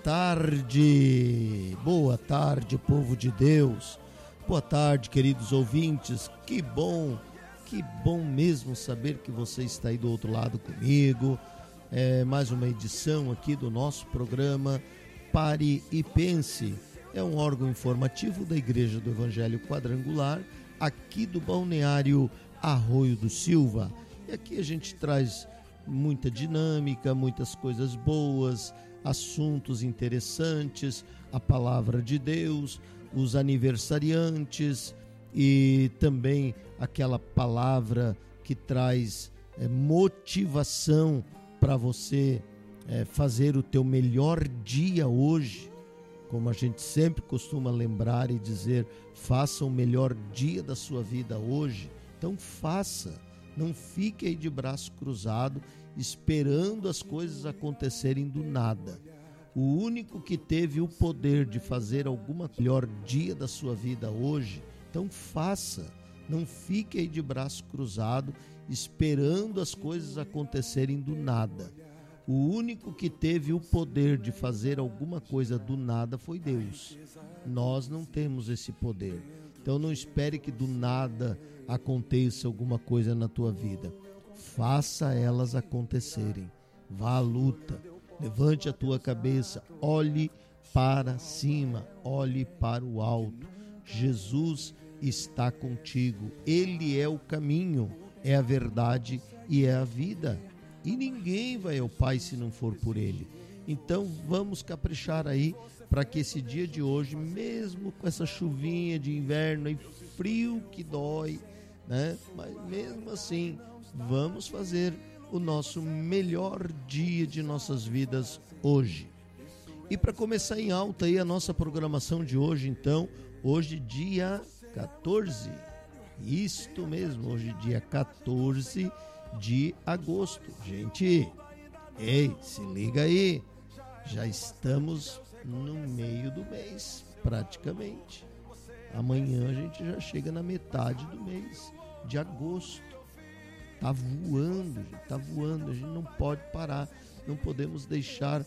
Boa tarde, povo de Deus. Boa tarde, queridos ouvintes. Que bom mesmo saber que você está aí do outro lado comigo. Mais uma edição aqui do nosso programa Pare e Pense. É um órgão informativo da Igreja do Evangelho Quadrangular, aqui do Balneário Arroio do Silva. E aqui a gente traz muita dinâmica, muitas coisas boas, assuntos interessantes, a palavra de Deus, os aniversariantes e também aquela palavra que traz motivação para você fazer o teu melhor dia hoje. Como a gente sempre costuma lembrar e dizer, faça o melhor dia da sua vida hoje. Então faça, não fique aí de braço cruzado esperando as coisas acontecerem do nada. O único que teve o poder de fazer alguma melhor dia da sua vida hoje, então faça. Não fique aí de braço cruzado esperando as coisas acontecerem do nada. O único que teve o poder de fazer alguma coisa do nada foi Deus. Nós não temos esse poder. Então não espere que do nada aconteça alguma coisa na tua vida. Faça elas acontecerem. Vá à luta. Levante a tua cabeça. Olhe para cima. Olhe para o alto. Jesus está contigo. Ele é o caminho, é a verdade e é a vida. E ninguém vai ao Pai se não for por Ele. Então vamos caprichar aí para que esse dia de hoje, mesmo com essa chuvinha de inverno e frio que dói, né? Mas mesmo assim, vamos fazer o nosso melhor dia de nossas vidas hoje. E para começar em alta aí a nossa programação de hoje, então, hoje dia 14, isto mesmo, hoje dia 14 de agosto. Gente, ei, se liga aí, já estamos no meio do mês, praticamente. Amanhã a gente já chega na metade do mês de agosto. Tá voando, gente, tá voando, a gente não pode parar, não podemos deixar